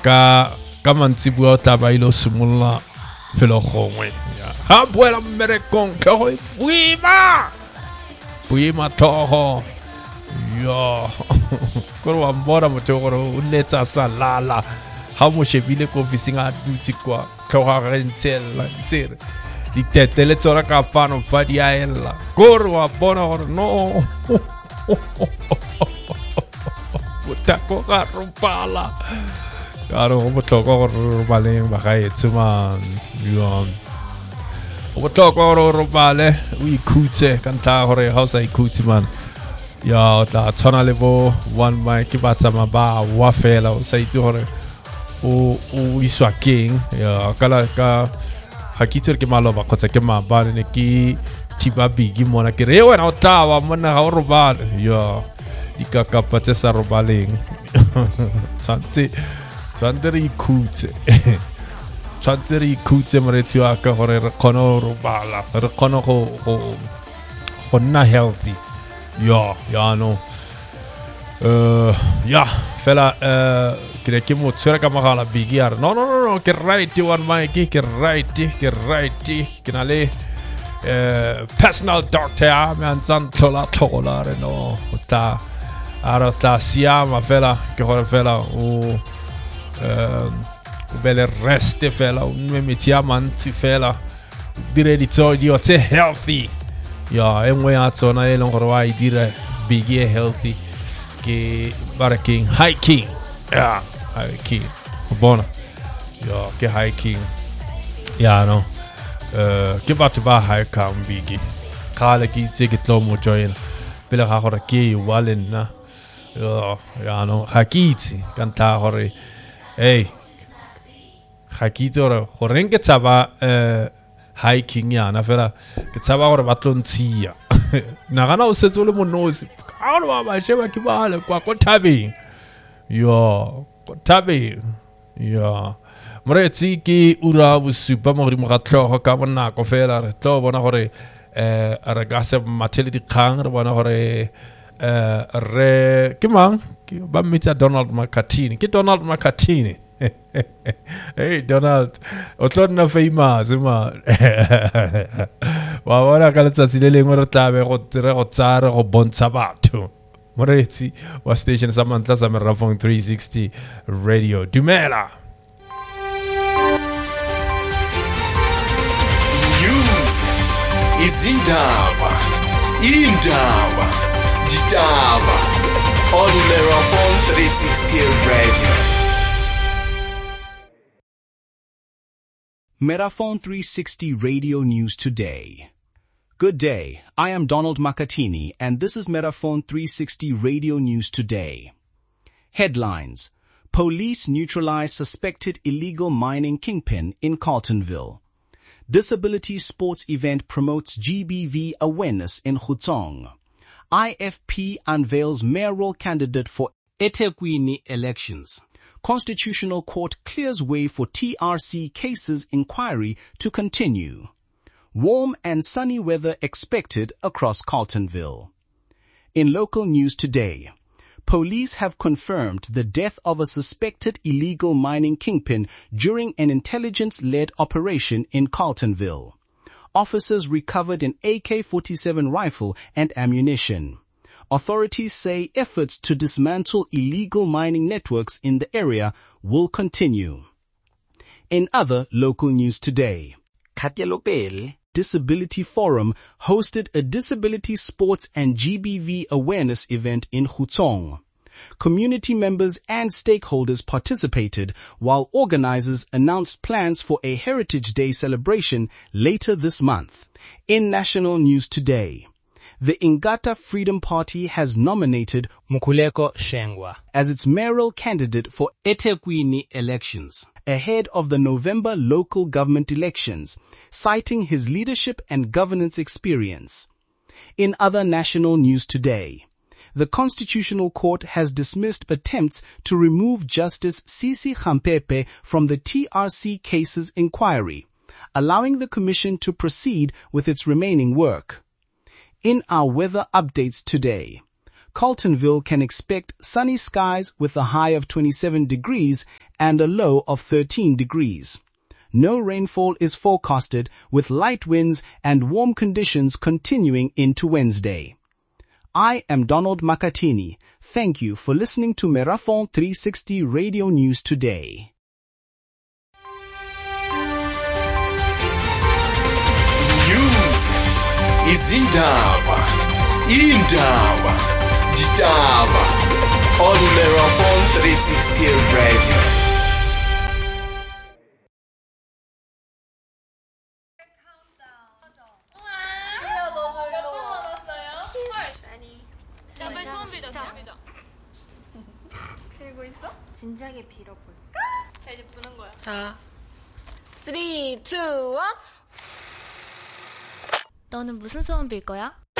ka mantsibua taba ilo simolola felo gongwe ha boela mmerekong ka go buima thogo yo go wa mbora motho gore o letsa salala ha mo shebile ko fisinga dutsi kwa ka ga rentsela tsere di tetele tsora ka fano fa di aella gore wa bona gore no botako ga rompala karo go botlhokwa gore re baleng ba gaetse man yo go botlhokwa gore re bale o ikhutse ka ntlha gore ha o sa ikhutse man ya o tla tshwana le bo one mic ba tsama ba wa fela o sa itse gore o iswa keng ya kala ka ha kitse ke maloba kgotsa ke mabane ne ke tiba bigi mona ke re wena o tawa mona ga o robale ya dikakapa tse sa robaleng tsante re ikhutse tsante re ikhutse moretsi wa ka gore re kgone go robala re kgone go nna healthy ya no ya fela ke mo tsere ka magala bigi ya no ke right one mic ke right ke na le personal doctor me antsan thola re no ta siama fela ke gore fela o bele reste fela o me metia mantsi fela dire di tse healthy ya engwe ya tsona e leng gore wa I dira bigi healthy ke baraking hiking ya hiking bona ya ke hiking ya no ke batho ba hike bigi kale ke itse ke tlo mo join pele ga gore ke walena ya no hakitsi ka ntlha gore hey hakitsi gore ke tsaba hiking yana fela ke tsaba gore ba tlontsia nagana o setse o le monosi a re ba sheba ke bale kwa ko thabeng ko thabeng moretsi ke ura bosupa mo godimo ga tlhogo ka bonako fela re tlo bona gore re ka se mathele dikgang re bona gore re ke mang ba mmitsa Donald McCartney ke Donald McCartney hey Donald o tlo nna famous man wa bona ka letsatsi le lengwe re tlabe go tsare go bontsha batho moretsi wa station sa mantla sa Merafong 360 radio dumela news izindaba ditaba on Merafong 360 radio. Merafong 360 Radio News Today. Good day, I am Donald Makatini and this is Merafong 360 Radio News Today. Headlines: Police neutralize suspected illegal mining kingpin in Carletonville. Disability sports event promotes GBV awareness in Gauteng. IFP unveils mayoral candidate for eThekwini elections. Constitutional Court clears way for TRC cases inquiry to continue. Warm and sunny weather expected across Carletonville. In local news today, police have confirmed the death of a suspected illegal mining kingpin during an intelligence-led operation in Carletonville. Officers recovered an AK-47 rifle and ammunition. Authorities say efforts to dismantle illegal mining networks in the area will continue. In other local news today, Katelopele Disability Forum hosted a disability sports and GBV awareness event in Gauteng. Community members and stakeholders participated while organizers announced plans for a Heritage Day celebration later this month. In national news today, the Ingata Freedom Party has nominated Mukuleko Shengwa as its mayoral candidate for eThekwini elections, ahead of the November local government elections, citing his leadership and governance experience. In other national news today, the Constitutional Court has dismissed attempts to remove Justice Sisi Khampepe from the TRC cases inquiry, allowing the Commission to proceed with its remaining work. In our weather updates today, Carltonville can expect sunny skies with a high of 27 degrees and a low of 13 degrees. No rainfall is forecasted, with light winds and warm conditions continuing into Wednesday. I am Donald Makatini. Thank you for listening to Merafon 360 Radio News Today. News izindaba, indaba, ditaba on Merafon 360 Radio. 빌고 있어? 진작에 빌어볼까? 자, 이제 부는 거야. 자, 3, 2, 1. 너는 무슨 소원 빌 거야?